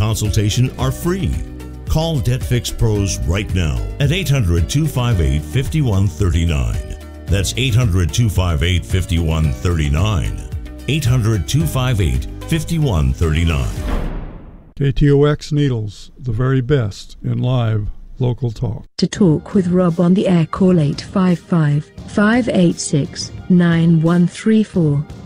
consultation are free. Call Debt Fix Pros right now at 800-258-5139. That's 800-258-5139. 800-258-5139. KTOX Needles, the very best in live local talk. To talk with Rob on the air, call 855-586-9134.